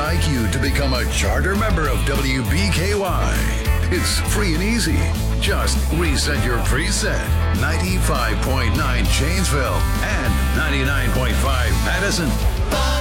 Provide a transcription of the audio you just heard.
like you to become a charter member of WBKY. It's free and easy. Just reset your preset. 95.9 Janesville and 99.5 Madison.